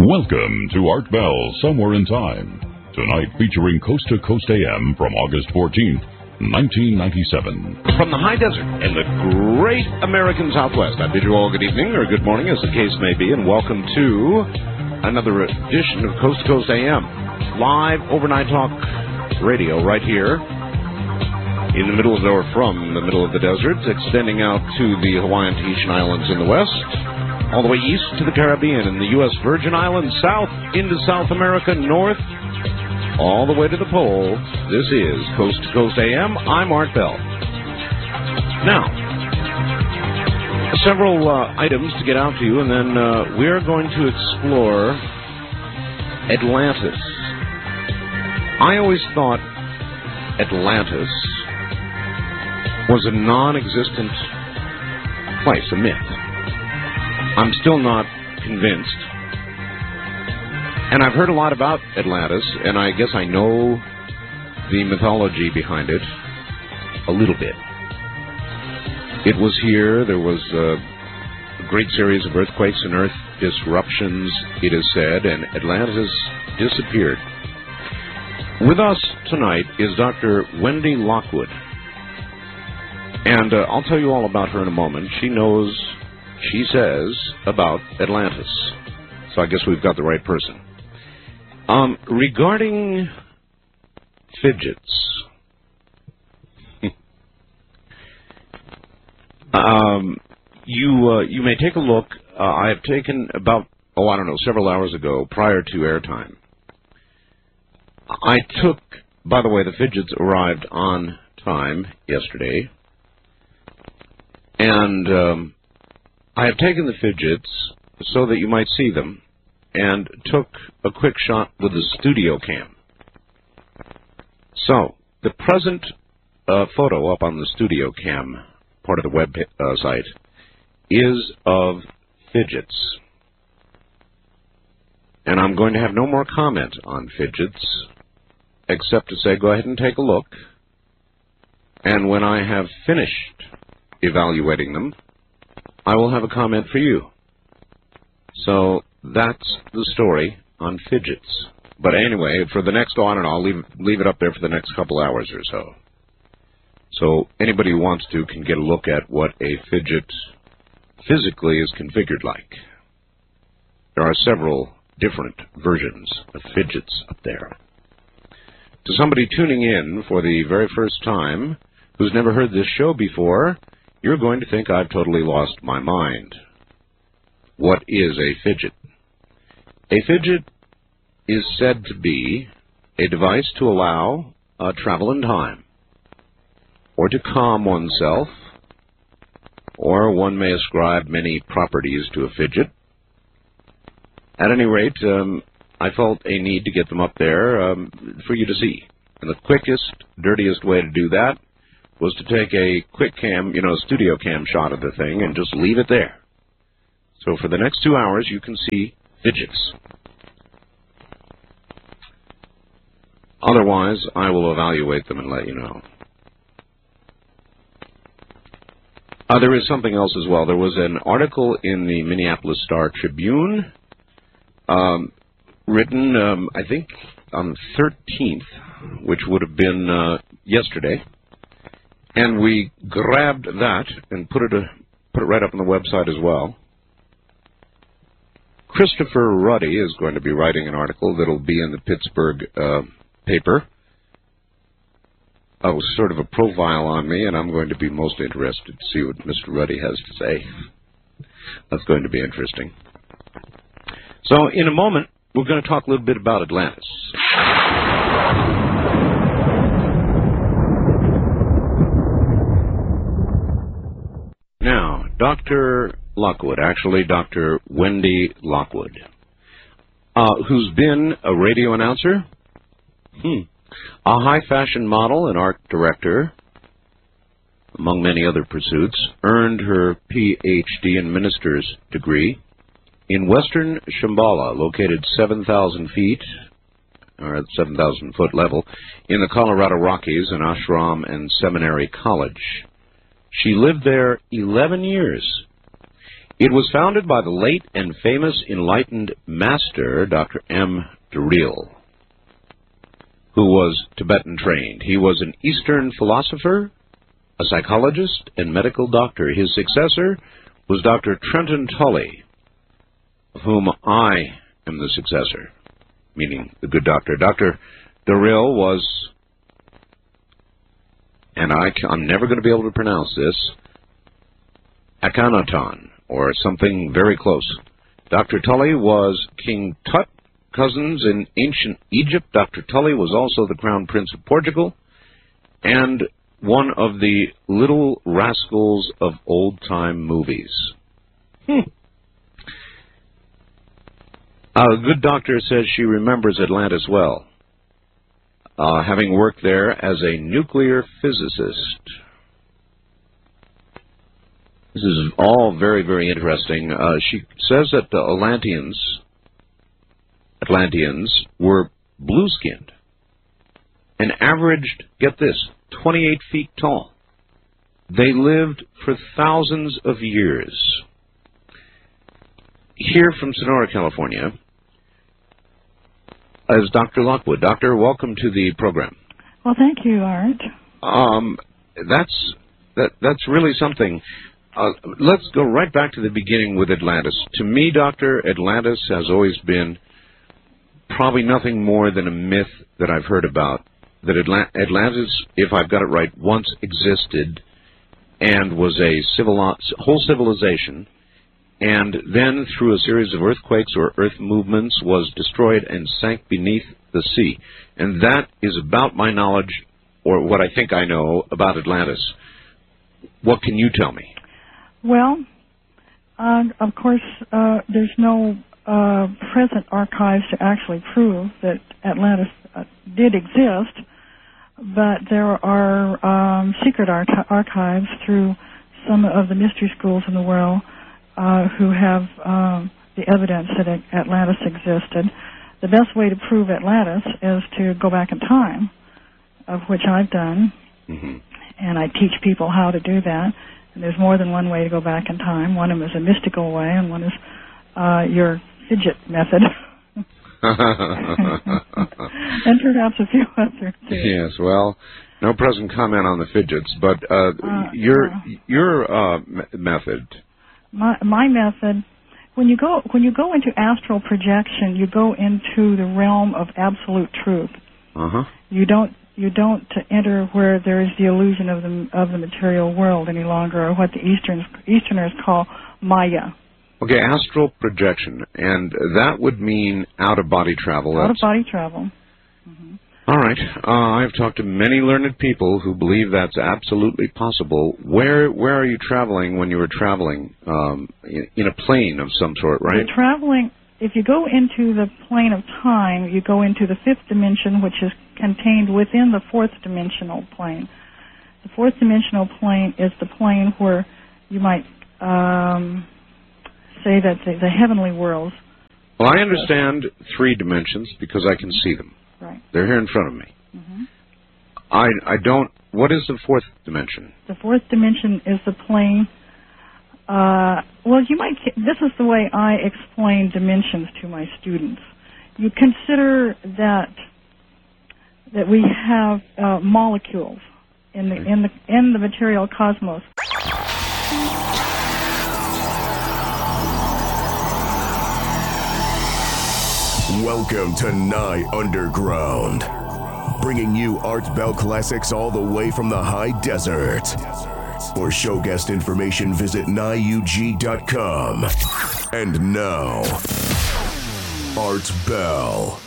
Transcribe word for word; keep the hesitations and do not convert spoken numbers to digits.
Welcome to Art Bell Somewhere in Time. Tonight featuring Coast to Coast A M from August fourteenth, nineteen ninety-seven. From the high desert in the great American Southwest, I bid you all good evening or good morning as the case may be, and welcome to another edition of Coast to Coast A M. Live overnight talk radio right here in the middle of the, or from the middle of the desert, extending out to the Hawaiian Tahitian Islands in the west, all the way east to the Caribbean and the U S Virgin Islands, south into South America, north, all the way to the pole. This is Coast to Coast A M. I'm Art Bell. Now, several uh, items to get out to you, and then uh, we're going to explore Atlantis. I always thought Atlantis was a non-existent place, a myth. I'm still not convinced. And I've heard a lot about Atlantis, and I guess I know the mythology behind it a little bit. It was here. There was a great series of earthquakes and earth disruptions, it is said, and Atlantis disappeared. With us tonight is Doctor Wendy Lockwood. And uh, I'll tell you all about her in a moment. She knows, she says, about Atlantis. So I guess we've got the right person. Um, regarding fidgets, um, you uh, you may take a look. Uh, I have taken about, oh, I don't know, several hours ago, prior to airtime. I took, by the way, the fidgets arrived on time yesterday, and um, I have taken the fidgets so that you might see them, and took a quick shot with the studio cam. So, the present uh, photo up on the studio cam, part of the web uh, site, is of fidgets. And I'm going to have no more comment on fidgets, except to say go ahead and take a look, and when I have finished evaluating them, I will have a comment for you. So, that's the story on fidgets. But anyway, for the next, oh, I don't know, I'll leave, leave it up there for the next couple hours or so. So anybody who wants to can get a look at what a fidget physically is configured like. There are several different versions of fidgets up there. To somebody tuning in for the very first time who's never heard this show before, you're going to think I've totally lost my mind. What is a fidget? A fidget is said to be a device to allow uh, travel in time, or to calm oneself, or one may ascribe many properties to a fidget. At any rate, um, I felt a need to get them up there um, for you to see. And the quickest, dirtiest way to do that was to take a quick cam, you know, studio cam shot of the thing and just leave it there. So for the next two hours, you can see fidgets. Otherwise, I will evaluate them and let you know. Uh, there is something else as well. There was an article in the Minneapolis Star Tribune um, written, um, I think, on the thirteenth, which would have been uh, yesterday. And we grabbed that and put it, uh, put it right up on the website as well. Christopher Ruddy is going to be writing an article that will be in the Pittsburgh uh, paper. It was sort of a profile on me, and I'm going to be most interested to see what Mister Ruddy has to say. That's going to be interesting. So, in a moment, we're going to talk a little bit about Atlantis. Now, Doctor Lockwood, actually Doctor Wendy Lockwood, uh, who's been a radio announcer, hmm, a high-fashion model and art director, among many other pursuits, earned her P H D in minister's degree in western Shambhala, located seven thousand feet, or at seven thousand foot level, in the Colorado Rockies, an ashram and seminary college. She lived there eleven years. It was founded by the late and famous enlightened master, Doctor M. Dereel, who was Tibetan trained. He was an Eastern philosopher, a psychologist, and medical doctor. His successor was Doctor Trenton Tully, of whom I am the successor, meaning the good doctor. Doctor Dereel was, and I, I'm never going to be able to pronounce this, Akhenaton, or something very close. Doctor Tully was King Tut, cousins in ancient Egypt. Doctor Tully was also the Crown Prince of Portugal, and one of the little rascals of old-time movies. Hmm. A good doctor says she remembers Atlantis well, uh, having worked there as a nuclear physicist. This is all very, very interesting. Uh, she says that the Atlanteans, Atlanteans were blue-skinned and averaged, get this, twenty-eight feet tall. They lived for thousands of years. Here from Sonora, California, is Doctor Lockwood. Doctor, welcome to the program. Well, thank you, Art. Um, that's that. That's really something. Uh, let's go right back to the beginning with Atlantis. To me, Doctor, Atlantis has always been probably nothing more than a myth that I've heard about. That Atlant- Atlantis, if I've got it right, once existed and was a civil- whole civilization, and then through a series of earthquakes or earth movements was destroyed and sank beneath the sea. And that is about my knowledge, or what I think I know about Atlantis. What can you tell me? Well, uh, of course, uh, there's no uh, present archives to actually prove that Atlantis uh, did exist, but there are um, secret arch- archives through some of the mystery schools in the world uh, who have um, the evidence that Atlantis existed. The best way to prove Atlantis is to go back in time, of which I've done, mm-hmm. and I teach people how to do that. And there's more than one way to go back in time. One of them is a mystical way, and one is uh, your fidget method. And perhaps a few others too. Yes, well, no present comment on the fidgets, but uh, uh, your uh, your uh, method. My my method. When you go when you go into astral projection, you go into the realm of absolute truth. Uh-huh. You don't you don't enter where there is the illusion of the of the material world any longer, or what the Easterners Easterners call Maya. Okay, astral projection, and that would mean out-of-body travel. Out-of-body travel. Mm-hmm. All right. Uh, I've talked to many learned people who believe that's absolutely possible. Where where are you traveling when you were traveling? Um, in, in a plane of some sort, right? You're traveling. If you go into the plane of time, you go into the fifth dimension, which is contained within the fourth dimensional plane. The fourth dimensional plane is the plane where you might um, say that the, the heavenly worlds. Well, I understand three dimensions because I can see them. Right. They're here in front of me. Mm-hmm. I I don't. What is the fourth dimension? The fourth dimension is the plane. Uh, well, you might. This is the way I explain dimensions to my students. You consider that that we have uh, molecules in the in the in the material cosmos. Welcome to Nye Underground, bringing you Art Bell classics all the way from the high desert. For show guest information, visit nye u g dot com. And now, Art Bell.